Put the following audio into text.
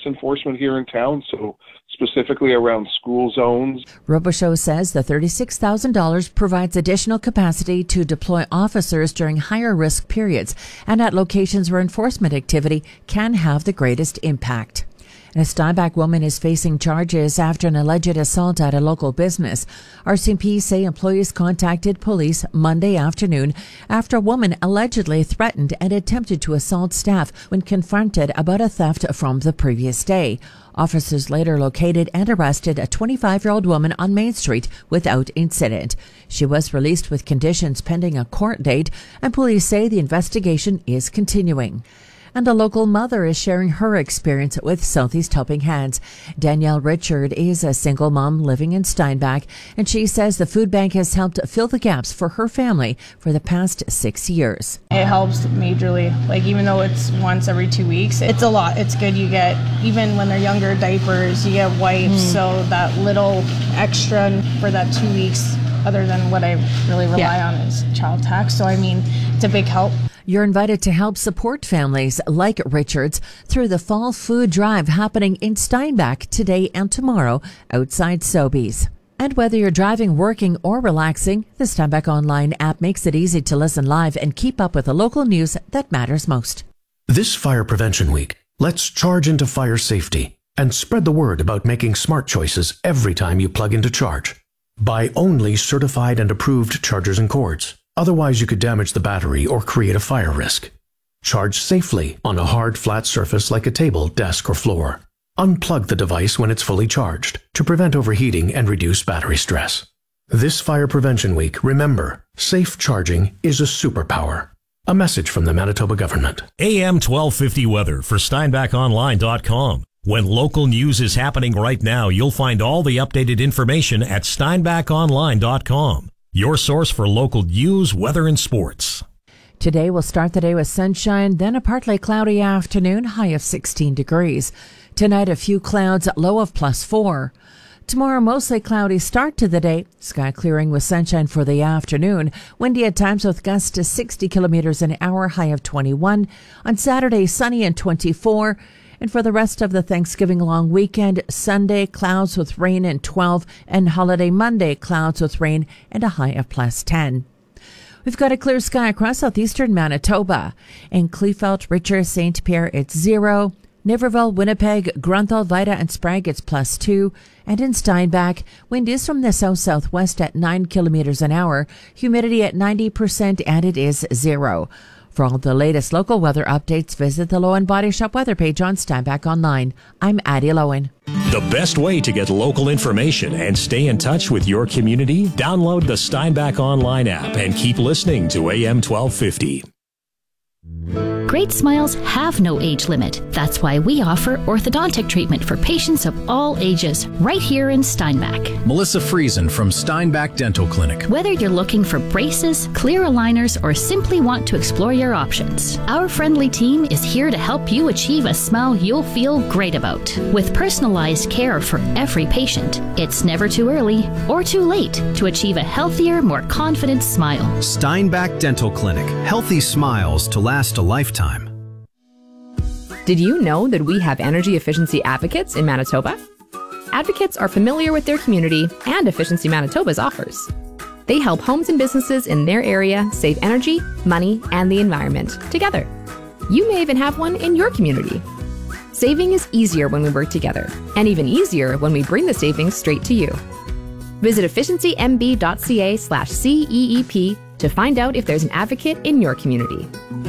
enforcement here in town, so specifically around school zones. Robichaud says the $36,000 provides additional capacity to deploy officers during higher risk periods and at locations where enforcement activity can have the greatest impact. A Steinbach woman is facing charges after an alleged assault at a local business. RCMP say employees contacted police Monday afternoon after a woman allegedly threatened and attempted to assault staff when confronted about a theft from the previous day. Officers later located and arrested a 25-year-old woman on Main Street without incident. She was released with conditions pending a court date, and police say the investigation is continuing. And a local mother is sharing her experience with Southeast Helping Hands. Danielle Richard is a single mom living in Steinbach, and she says the food bank has helped fill the gaps for her family for the past 6 years. It helps majorly. Like, even though it's once every 2 weeks, it's a lot. It's good. You get, even when they're younger, diapers, you get wipes, so that little extra for that 2 weeks, other than what I really rely on is child tax. So, I mean, it's a big help. You're invited to help support families like Richards through the Fall Food Drive happening in Steinbach today and tomorrow outside Sobeys. And whether you're driving, working, or relaxing, the Steinbach Online app makes it easy to listen live and keep up with the local news that matters most. This Fire Prevention Week, let's charge into fire safety and spread the word about making smart choices every time you plug into charge. Buy only certified and approved chargers and cords. Otherwise, you could damage the battery or create a fire risk. Charge safely on a hard, flat surface like a table, desk, or floor. Unplug the device when it's fully charged to prevent overheating and reduce battery stress. This Fire Prevention Week, remember, safe charging is a superpower. A message from the Manitoba government. AM 1250 weather for SteinbachOnline.com. When local news is happening right now, you'll find all the updated information at SteinbachOnline.com. Your source for local news, weather, and sports. Today we'll start the day with sunshine, then a partly cloudy afternoon, high of 16 degrees. Tonight a few clouds, low of +4. Tomorrow mostly cloudy start to the day, sky clearing with sunshine for the afternoon. Windy at times with gusts to 60 kilometers an hour, high of 21. On Saturday sunny and 24. And for the rest of the Thanksgiving long weekend, Sunday, clouds with rain and 12, and holiday Monday, clouds with rain and a high of +10. We've got a clear sky across southeastern Manitoba. In Kleefeld, Richard, St. Pierre, it's 0. Niverville, Winnipeg, Grunthal, Vida, and Sprague, it's +2. And in Steinbach, wind is from the south-southwest at 9 kilometers an hour, humidity at 90%, and it is 0. For all the latest local weather updates, visit the Lowen Body Shop weather page on Steinbach Online. I'm Addie Lowen. The best way to get local information and stay in touch with your community? Download the Steinbach Online app and keep listening to AM 1250. Great smiles have no age limit. That's why we offer orthodontic treatment for patients of all ages right here in Steinbach. Melissa Friesen from Steinbach Dental Clinic. Whether you're looking for braces, clear aligners, or simply want to explore your options, our friendly team is here to help you achieve a smile you'll feel great about. With personalized care for every patient, it's never too early or too late to achieve a healthier, more confident smile. Steinbach Dental Clinic. Healthy smiles to last a lifetime. Did you know that we have energy efficiency advocates in Manitoba? Advocates are familiar with their community and Efficiency Manitoba's offers. They help homes and businesses in their area save energy, money, and the environment together. You may even have one in your community. Saving is easier when we work together, and even easier when we bring the savings straight to you. Visit efficiencymb.ca/CEEP to find out if there's an advocate in your community.